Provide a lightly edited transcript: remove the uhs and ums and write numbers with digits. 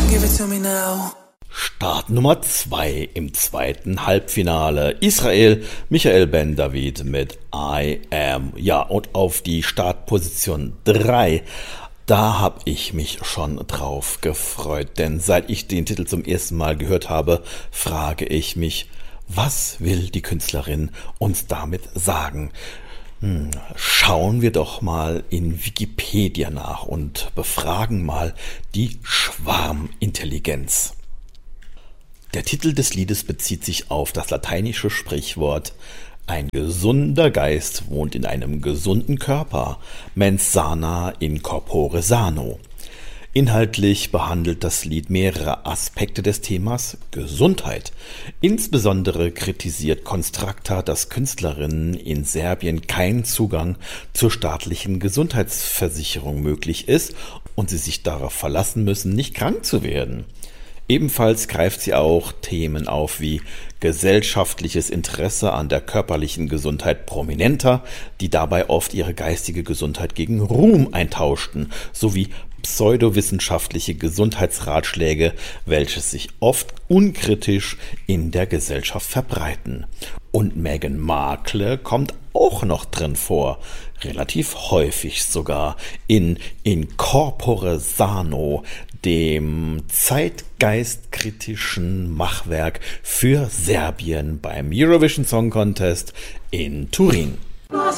Give it to me now. Start Nummer 2 im zweiten Halbfinale. Israel, Michael Ben David mit I Am. Ja, und auf die Startposition 3, da habe ich mich schon drauf gefreut. Denn seit ich den Titel zum ersten Mal gehört habe, frage ich mich, was will die Künstlerin uns damit sagen? Schauen wir doch mal in Wikipedia nach und befragen mal die Schwarmintelligenz. Der Titel des Liedes bezieht sich auf das lateinische Sprichwort „Ein gesunder Geist wohnt in einem gesunden Körper, mens sana in corpore sano". Inhaltlich behandelt das Lied mehrere Aspekte des Themas Gesundheit. Insbesondere kritisiert Constracta, dass Künstlerinnen in Serbien kein Zugang zur staatlichen Gesundheitsversicherung möglich ist und sie sich darauf verlassen müssen, nicht krank zu werden. Ebenfalls greift sie auch Themen auf wie gesellschaftliches Interesse an der körperlichen Gesundheit Prominenter, die dabei oft ihre geistige Gesundheit gegen Ruhm eintauschten, sowie pseudowissenschaftliche Gesundheitsratschläge, welche sich oft unkritisch in der Gesellschaft verbreiten. Und Meghan Markle kommt auch noch drin vor, relativ häufig sogar, in corpore sano, dem zeitgeistkritischen Machwerk für Serbien beim Eurovision Song Contest in Turin. Was